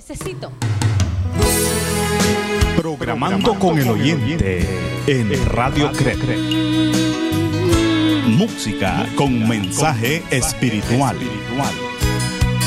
necesito. Programando con el oyente en Radio CREP. Música con mensaje espiritual.